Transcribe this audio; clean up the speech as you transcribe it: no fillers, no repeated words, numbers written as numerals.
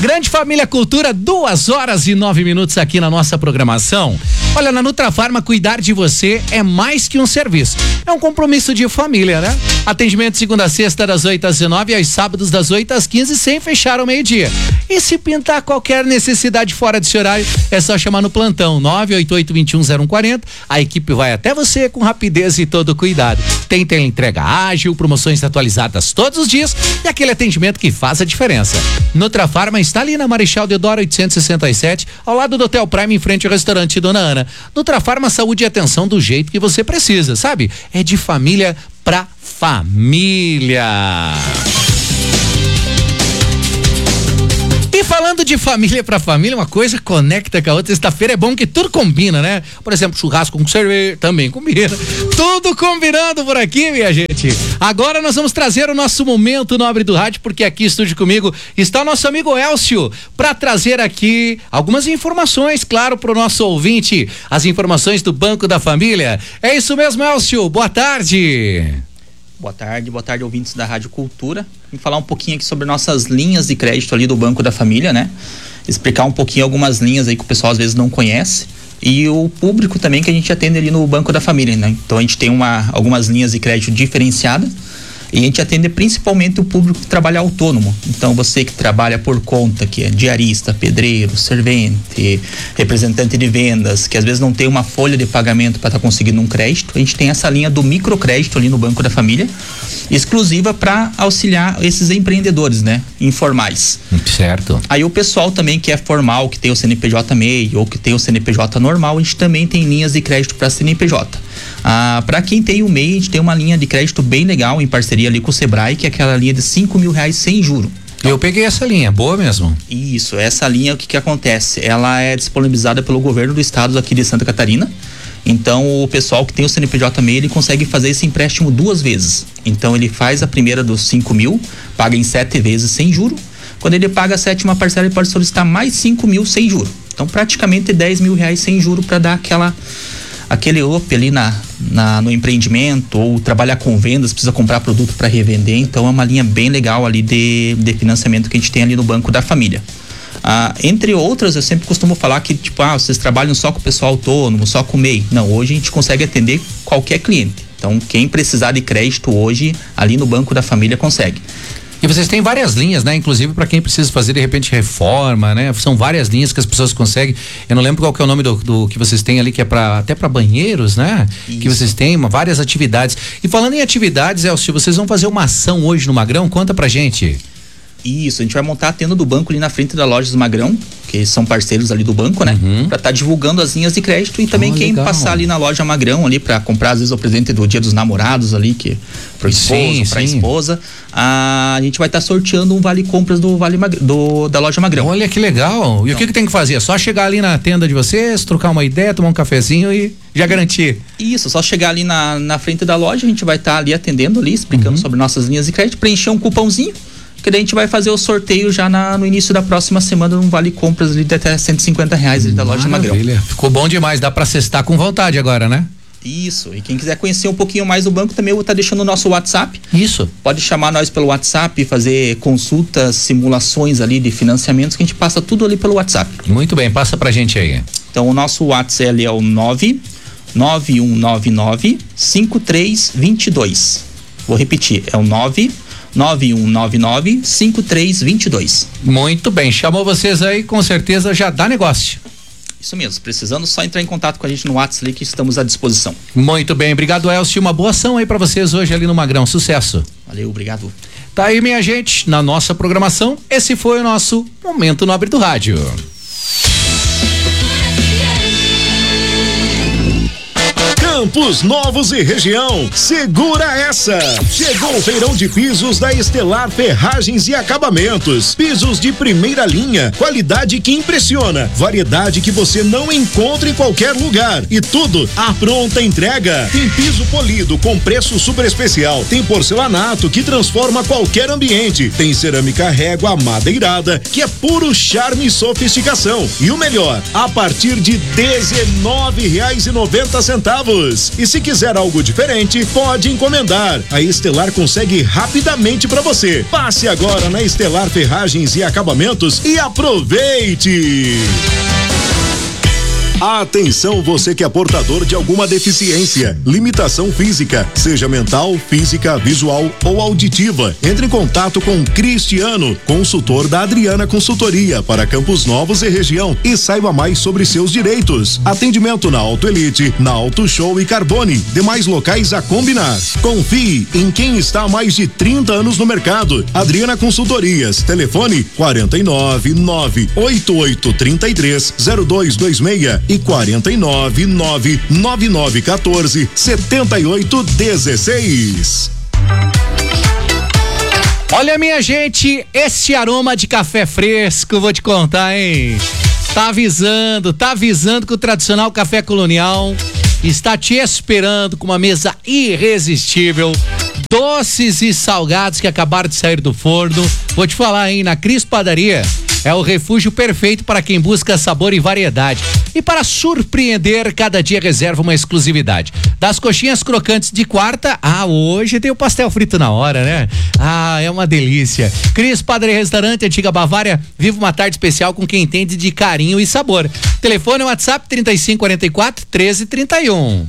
Grande Família Cultura, 2h09 aqui na nossa programação. Olha, na Nutrafarma, cuidar de você é mais que um serviço. É um compromisso de família, né? Atendimento segunda a sexta, das 8 às 19 e aos sábados, das 8 às 15, sem fechar ao meio-dia. E se pintar qualquer necessidade fora desse horário, é só chamar no plantão 988-210140. A equipe vai até você com rapidez e todo cuidado. Tem entrega ágil, promoções atualizadas todos os dias e aquele atendimento que faz a diferença. Nutrafarma está ali na Marechal Deodoro 867, ao lado do Hotel Prime, em frente ao restaurante Dona Ana. Nutrafarma, saúde e atenção do jeito que você precisa, sabe? É de família pra família. E falando de família pra família, uma coisa conecta com a outra. Sexta-feira é bom que tudo combina, né? Por exemplo, churrasco com cerveja também combina. Tudo combinando por aqui, minha gente. Agora nós vamos trazer o nosso momento nobre do rádio, porque aqui estúdio comigo está o nosso amigo Elcio, para trazer aqui algumas informações, claro, pro nosso ouvinte, as informações do Banco da Família. É isso mesmo, Elcio. Boa tarde. Boa tarde, ouvintes da Rádio Cultura. Vim falar um pouquinho aqui sobre nossas linhas de crédito ali do Banco da Família, né? Explicar um pouquinho algumas linhas aí que o pessoal às vezes não conhece. E o público também que a gente atende ali no Banco da Família, né? Então a gente tem algumas linhas de crédito diferenciadas. E a gente atende principalmente o público que trabalha autônomo. Então você que trabalha por conta, que é diarista, pedreiro, servente, representante de vendas, que às vezes não tem uma folha de pagamento para estar conseguindo um crédito, a gente tem essa linha do microcrédito ali no Banco da Família, exclusiva para auxiliar esses empreendedores, né? Informais. Certo. Aí o pessoal também que é formal, que tem o CNPJ MEI ou que tem o CNPJ normal, a gente também tem linhas de crédito para CNPJ. Para quem tem o MEI, a gente tem uma linha de crédito bem legal em parceria ali com o Sebrae, que é aquela linha de R$5.000 sem juro. Eu peguei essa linha, boa mesmo. Isso, essa linha, o que acontece? Ela é disponibilizada pelo governo do estado aqui de Santa Catarina. Então o pessoal que tem o CNPJ MEI, ele consegue fazer esse empréstimo 2 vezes. Então ele faz a primeira dos 5.000, paga em 7 vezes sem juro. Quando ele paga a 7ª parcela, ele pode solicitar mais 5.000 sem juro. Então praticamente R$10.000 sem juro para dar aquele up ali no empreendimento, ou trabalhar com vendas, precisa comprar produto para revender. Então é uma linha bem legal ali de financiamento que a gente tem ali no Banco da Família. Entre outras, eu sempre costumo falar que vocês trabalham só com o pessoal autônomo, só com o MEI. Não, hoje a gente consegue atender qualquer cliente. Então quem precisar de crédito hoje, ali no Banco da Família consegue. E vocês têm várias linhas, né? Inclusive para quem precisa fazer de repente reforma, né? São várias linhas que as pessoas conseguem. Eu não lembro qual que é o nome do que vocês têm ali, que é até para banheiros, né? Isso. Que vocês têm várias atividades. E falando em atividades, Elcio, vocês vão fazer uma ação hoje no Magrão? Conta pra gente. Isso, a gente vai montar a tenda do banco ali na frente da loja do Magrão, que são parceiros ali do banco, né? Pra estar divulgando as linhas de crédito. E também quem legal. Passar ali na loja Magrão ali pra comprar às vezes o presente do Dia dos Namorados ali, que pro esposo, pra esposa, a gente vai estar sorteando um vale compras da loja Magrão. Olha que legal. E então, o que tem que fazer? É só chegar ali na tenda de vocês, trocar uma ideia, tomar um cafezinho e já garantir. Isso, só chegar ali na frente da loja, a gente vai estar ali atendendo ali, explicando sobre nossas linhas de crédito, preencher um cupãozinho, que daí a gente vai fazer o sorteio já no início da próxima semana, num vale compras ali de até R$150 ali da loja Magrão. Ficou bom demais, dá pra cestar com vontade agora, né? Isso, e quem quiser conhecer um pouquinho mais do banco, também eu vou estar deixando o nosso WhatsApp. Isso. Pode chamar nós pelo WhatsApp, fazer consultas, simulações ali de financiamentos, que a gente passa tudo ali pelo WhatsApp. Muito bem, passa pra gente aí. Então o nosso WhatsApp é o 99199-5322. Vou repetir, é o 99199-5322. Muito bem, chamou vocês aí, com certeza já dá negócio. Isso mesmo, precisando só entrar em contato com a gente no WhatsApp ali, que estamos à disposição. Muito bem, obrigado, Elcio, uma boa ação aí pra vocês hoje ali no Magrão, sucesso. Valeu, obrigado. Tá aí, minha gente, na nossa programação, esse foi o nosso Momento Nobre do Rádio. Campos Novos e região, segura essa! Chegou o feirão de pisos da Estelar Ferragens e Acabamentos. Pisos de primeira linha, qualidade que impressiona, variedade que você não encontra em qualquer lugar e tudo à pronta entrega. Tem piso polido com preço super especial, tem porcelanato que transforma qualquer ambiente, tem cerâmica régua madeirada que é puro charme e sofisticação. E o melhor, a partir de R$19,90. minutos. E se quiser algo diferente, pode encomendar. A Estelar consegue rapidamente para você. Passe agora na Estelar Ferragens e Acabamentos e aproveite! Atenção, você que é portador de alguma deficiência, limitação física, seja mental, física, visual ou auditiva. Entre em contato com Cristiano, consultor da Adriana Consultoria para Campos Novos e região, e saiba mais sobre seus direitos. Atendimento na Auto Elite, na Auto Show e Carbone. Demais locais a combinar. Confie em quem está há mais de 30 anos no mercado. Adriana Consultorias. Telefone 49988330226 e 49999147816. Olha, minha gente, esse aroma de café fresco, vou te contar, hein? Tá avisando que o tradicional café colonial está te esperando com uma mesa irresistível, doces e salgados que acabaram de sair do forno. Vou te falar, hein? Na Cris Padaria é o refúgio perfeito para quem busca sabor e variedade. E para surpreender, cada dia reserva uma exclusividade. Das coxinhas crocantes de quarta, hoje tem o pastel frito na hora, né? É uma delícia. Cris Padaria Restaurante, Antiga Bavária, vive uma tarde especial com quem entende de carinho e sabor. Telefone WhatsApp 3544 1331.